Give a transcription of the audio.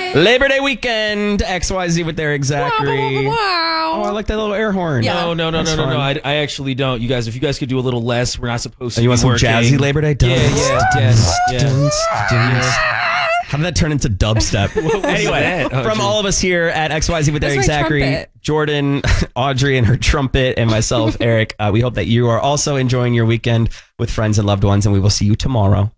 Labor Day weekend, XYZ with Eric Zachary. Wow. Oh, I like that little air horn. Yeah. No. I actually don't. You guys, if you guys could do a little less, we're not supposed to. You want some jazzy Labor Day? How did that turn into dubstep? Anyway, from all of us here at XYZ with Eric Zachary, trumpet. Jordan, Audrey and her trumpet, and myself, Eric, we hope that you are also enjoying your weekend with friends and loved ones, and we will see you tomorrow.